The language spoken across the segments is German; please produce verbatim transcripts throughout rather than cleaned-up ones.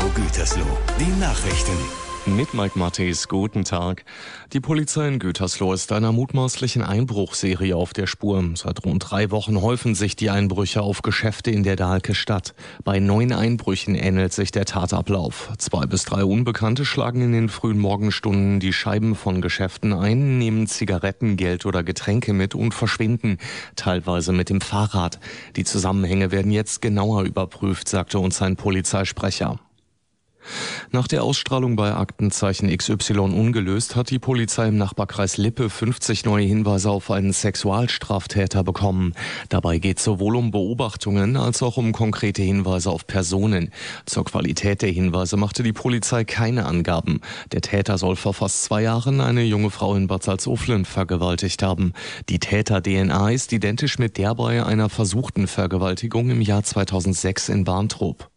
Gütersloh, die Nachrichten. Mit Mike Mattis, guten Tag. Die Polizei in Gütersloh ist einer mutmaßlichen Einbruchserie auf der Spur. Seit rund drei Wochen häufen sich die Einbrüche auf Geschäfte in der Dahlke Stadt. Bei neun Einbrüchen ähnelt sich der Tatablauf. Zwei bis drei Unbekannte schlagen in den frühen Morgenstunden die Scheiben von Geschäften ein, nehmen Zigaretten, Geld oder Getränke mit und verschwinden, teilweise mit dem Fahrrad. Die Zusammenhänge werden jetzt genauer überprüft, sagte uns ein Polizeisprecher. Nach der Ausstrahlung bei Aktenzeichen X Y ungelöst hat die Polizei im Nachbarkreis Lippe fünfzig neue Hinweise auf einen Sexualstraftäter bekommen. Dabei geht es sowohl um Beobachtungen als auch um konkrete Hinweise auf Personen. Zur Qualität der Hinweise machte die Polizei keine Angaben. Der Täter soll vor fast zwei Jahren eine junge Frau in Bad Salzuflen vergewaltigt haben. Die Täter-D N A ist identisch mit der bei einer versuchten Vergewaltigung im Jahr zweitausendsechs in Barntrup.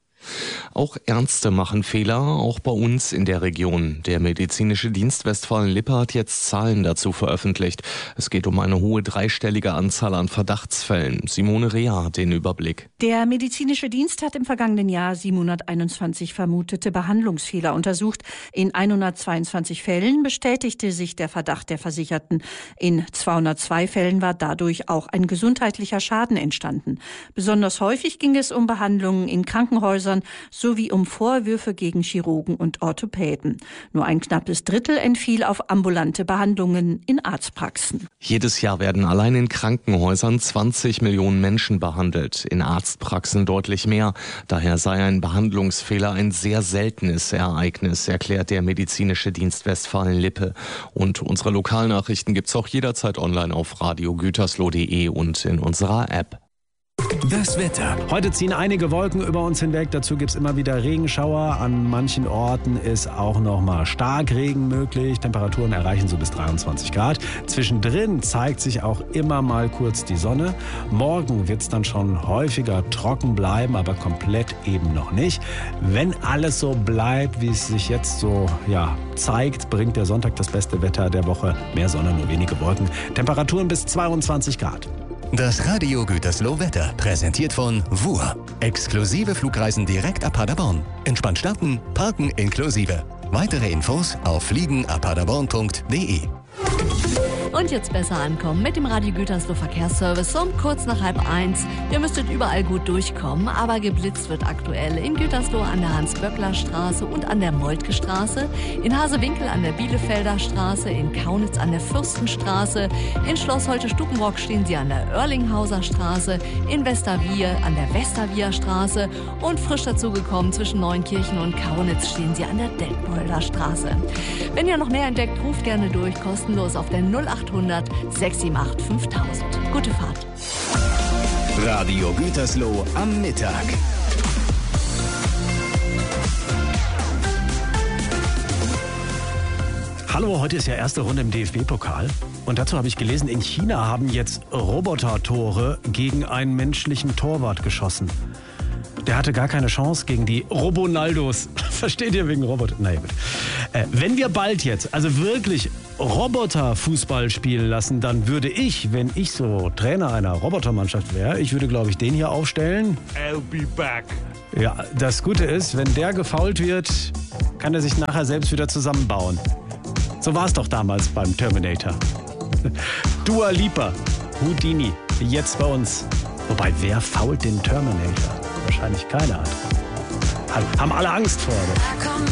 Auch Ärzte machen Fehler, auch bei uns in der Region. Der medizinische Dienst Westfalen-Lippe hat jetzt Zahlen dazu veröffentlicht. Es geht um eine hohe dreistellige Anzahl an Verdachtsfällen. Simone Rea hat den Überblick. Der medizinische Dienst hat im vergangenen Jahr siebenhunderteinundzwanzig vermutete Behandlungsfehler untersucht. In hundertzweiundzwanzig Fällen bestätigte sich der Verdacht der Versicherten. In zweihundertzwei Fällen war dadurch auch ein gesundheitlicher Schaden entstanden. Besonders häufig ging es um Behandlungen in Krankenhäusern sowie um Vorwürfe gegen Chirurgen und Orthopäden. Nur ein knappes Drittel entfiel auf ambulante Behandlungen in Arztpraxen. Jedes Jahr werden allein in Krankenhäusern zwanzig Millionen Menschen behandelt, in Arztpraxen deutlich mehr. Daher sei ein Behandlungsfehler ein sehr seltenes Ereignis, erklärt der medizinische Dienst Westfalen-Lippe. Und unsere Lokalnachrichten gibt's auch jederzeit online auf radio gütersloh punkt de und in unserer App. Das Wetter. Heute ziehen einige Wolken über uns hinweg. Dazu gibt es immer wieder Regenschauer. An manchen Orten ist auch noch mal Starkregen möglich. Temperaturen erreichen so bis dreiundzwanzig Grad. Zwischendrin zeigt sich auch immer mal kurz die Sonne. Morgen wird es dann schon häufiger trocken bleiben, aber komplett eben noch nicht. Wenn alles so bleibt, wie es sich jetzt so ja, zeigt, bringt der Sonntag das beste Wetter der Woche. Mehr Sonne, nur wenige Wolken. Temperaturen bis zweiundzwanzig Grad. Das Radio Gütersloh Wetter, präsentiert von W U R. Exklusive Flugreisen direkt ab Paderborn. Entspannt starten, parken inklusive. Weitere Infos auf fliegen ab paderborn punkt de. Und jetzt besser ankommen mit dem Radio Gütersloh Verkehrsservice um kurz nach halb eins. Ihr müsstet überall gut durchkommen, aber geblitzt wird aktuell in Gütersloh an der Hans-Böckler-Straße und an der Moltke-Straße, in Hasewinkel an der Bielefelder Straße, in Kaunitz an der Fürstenstraße, in Schloss Holte-Stukenbrock stehen sie an der Oerlinghauser Straße, in Westerwier an der Westerwier Straße und frisch dazugekommen zwischen Neunkirchen und Kaunitz stehen sie an der Detmolder Straße. Wenn ihr noch mehr entdeckt, ruft gerne durch, kostenlos auf der null acht hundert sechs sieben acht fünftausend. Gute Fahrt. Radio Gütersloh am Mittag. Hallo, heute ist ja erste Runde im D F B-Pokal. Und dazu habe ich gelesen, in China haben jetzt Roboter-Tore gegen einen menschlichen Torwart geschossen. Der hatte gar keine Chance gegen die Robonaldos. Versteht ihr, wegen Roboter? Na ja, gut. Äh, wenn wir bald jetzt, also wirklich Roboter-Fußball spielen lassen, dann würde ich, wenn ich so Trainer einer Robotermannschaft wäre, ich würde, glaube ich, den hier aufstellen. I'll be back. Ja, das Gute ist, wenn der gefoult wird, kann er sich nachher selbst wieder zusammenbauen. So war es doch damals beim Terminator. Dua Lipa, Houdini, jetzt bei uns. Wobei, wer fault den Terminator? Wahrscheinlich keiner hat. Haben alle Angst vor. Oder?